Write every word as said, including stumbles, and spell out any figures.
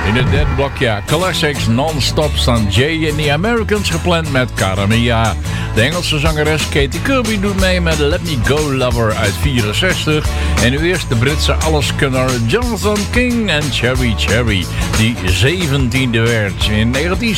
In het derde blokje Classics non-stop staan Jay en the Americans gepland met Cara Mia. De Engelse zangeres Katie Kirby doet mee met Let Me Go Lover uit vierenzestig. En nu eerst de Britse alleskunner Jonathan King en Cherry Cherry, die zeventiende werd in negentien